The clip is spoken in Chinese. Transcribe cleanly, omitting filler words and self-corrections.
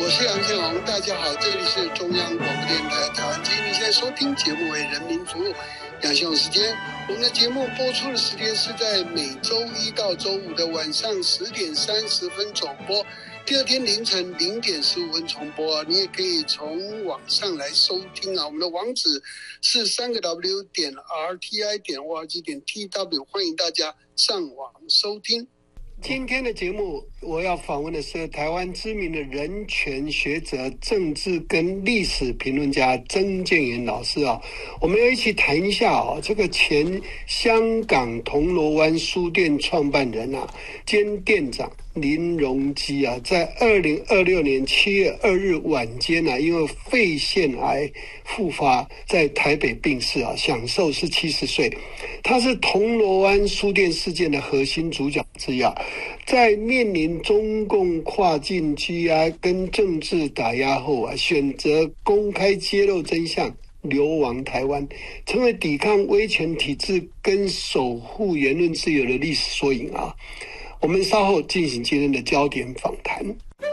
我是杨建宏，大家好，这里是中央广播电台台湾之音，你现在收听节目为人民服务，杨建宏时间。我们的节目播出的时间是在每周一到周五的晚上10点30分首播，第二天凌晨0点15分重播。你也可以从网上来收听啊，我们的网址是3w.rti.org.tw，欢迎大家上网收听。今天的节目我要访问的是台湾知名的人权学者、政治跟历史评论家曾建元老师啊，我们要一起谈一下啊，这个前香港铜锣湾书店创办人啊兼店长林荣基啊，在2026年7月2日晚间啊，因为肺腺癌复发，在台北病逝啊，享寿是70岁。他是铜锣湾书店事件的核心主角之一啊，在面临中共跨境拘押跟政治打压后啊，选择公开揭露真相，流亡台湾，成为抵抗威权体制跟守护言论自由的历史缩影啊。我们稍后进行今天的焦点访谈。